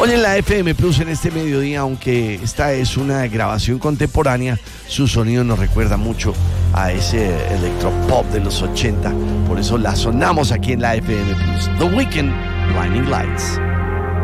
Hoy en la FM Plus en este mediodía, aunque esta es una grabación contemporánea, su sonido nos recuerda mucho a ese electropop de los 80. Por eso la sonamos aquí en la FM Plus. The Weeknd, Blinding Lights.